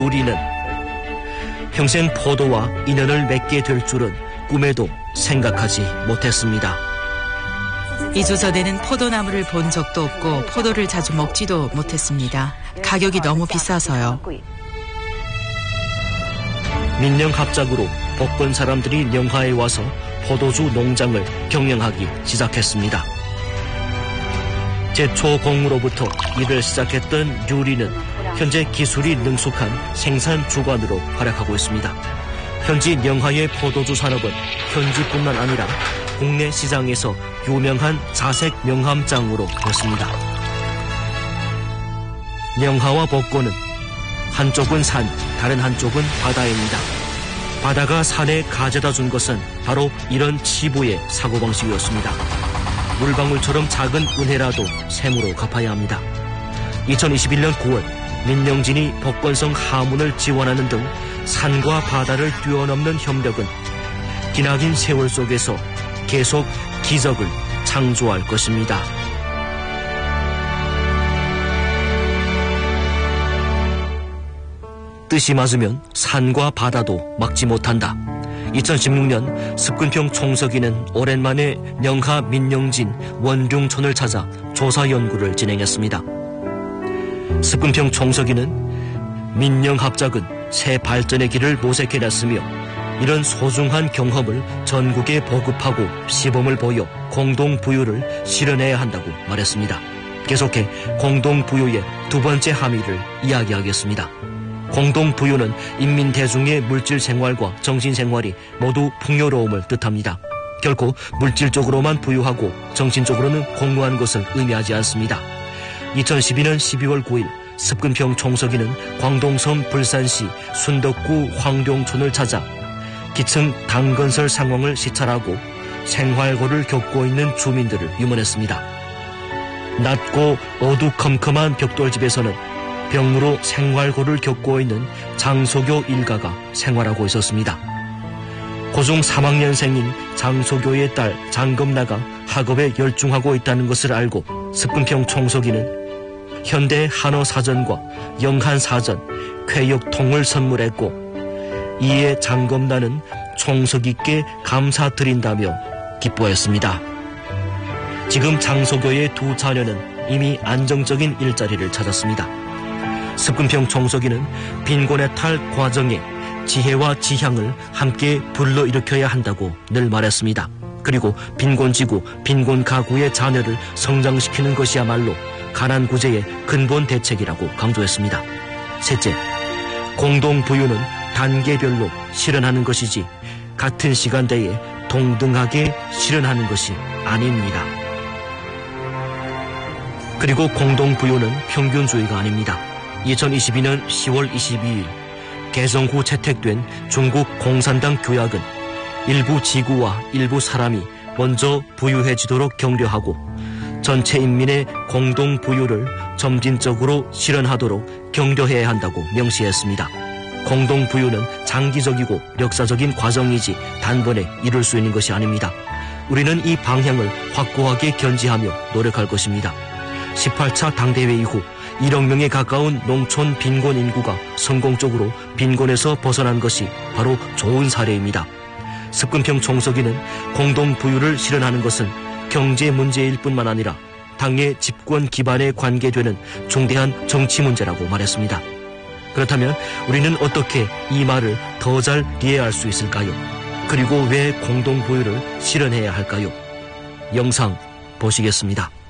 우리는 평생 포도와 인연을 맺게 될 줄은 꿈에도 생각하지 못했습니다. 이조선에는 포도나무를 본 적도 없고 포도를 자주 먹지도 못했습니다. 가격이 너무 비싸서요. 민영 합작으로 복권 사람들이 명하에 와서 포도주 농장을 경영하기 시작했습니다. 제초공으로부터 일을 시작했던 유리는 현재 기술이 능숙한 생산 주관으로 활약하고 있습니다. 현지 명하의 포도주 산업은 현지뿐만 아니라 국내 시장에서 유명한 자색 명함장으로 됐습니다. 명하와 복권은 한쪽은 산, 다른 한쪽은 바다입니다. 바다가 산에 가져다 준 것은 바로 이런 치부의 사고방식이었습니다. 물방울처럼 작은 은혜라도 샘으로 갚아야 합니다. 2021년 9월 민영진이 복권성 하문을 지원하는 등 산과 바다를 뛰어넘는 협력은 기나긴 세월 속에서 계속 기적을 창조할 것입니다. 뜻이 맞으면 산과 바다도 막지 못한다. 2016년 습근평 총석이는 오랜만에 명하 민영진 원룡촌을 찾아 조사 연구를 진행했습니다. 습근평 총석이는 민영합작은 새 발전의 길을 모색해냈으며 이런 소중한 경험을 전국에 보급하고 시범을 보여 공동부유를 실현해야 한다고 말했습니다. 계속해 공동부유의 두 번째 함의를 이야기하겠습니다. 공동부유는 인민대중의 물질생활과 정신생활이 모두 풍요로움을 뜻합니다. 결코 물질적으로만 부유하고 정신적으로는 공고한 것을 의미하지 않습니다. 2012년 12월 9일 습근평 총석이는 광동성 불산시 순덕구 황룡촌을 찾아 기층 당건설 상황을 시찰하고 생활고를 겪고 있는 주민들을 유문했습니다. 낮고 어두컴컴한 벽돌집에서는 병으로 생활고를 겪고 있는 장소교 일가가 생활하고 있었습니다. 고중 3학년생인 장소교의 딸 장검나가 학업에 열중하고 있다는 것을 알고 습근평 총석이는 현대 한어사전과 영한사전, 쾌역통을 선물했고 이에 장검나는 총석이께 감사드린다며 기뻐했습니다. 지금 장소교의 두 자녀는 이미 안정적인 일자리를 찾았습니다. 습근평 총석이는 빈곤의 탈 과정에 지혜와 지향을 함께 불러일으켜야 한다고 늘 말했습니다. 그리고 빈곤지구, 빈곤가구의 자녀를 성장시키는 것이야말로 가난구제의 근본 대책이라고 강조했습니다. 셋째, 공동부유는 단계별로 실현하는 것이지 같은 시간대에 동등하게 실현하는 것이 아닙니다. 그리고 공동부유는 평균주의가 아닙니다. 2022년 10월 22일 개정 후 채택된 중국 공산당 규약은 일부 지구와 일부 사람이 먼저 부유해지도록 격려하고 전체 인민의 공동부유를 점진적으로 실현하도록 격려해야 한다고 명시했습니다. 공동부유는 장기적이고 역사적인 과정이지 단번에 이룰 수 있는 것이 아닙니다. 우리는 이 방향을 확고하게 견지하며 노력할 것입니다. 18차 당대회 이후 1억 명에 가까운 농촌 빈곤 인구가 성공적으로 빈곤에서 벗어난 것이 바로 좋은 사례입니다. 습근평 총석이는 공동부유를 실현하는 것은 경제 문제일 뿐만 아니라 당의 집권 기반에 관계되는 중대한 정치 문제라고 말했습니다. 그렇다면 우리는 어떻게 이 말을 더 잘 이해할 수 있을까요? 그리고 왜 공동부유를 실현해야 할까요? 영상 보시겠습니다.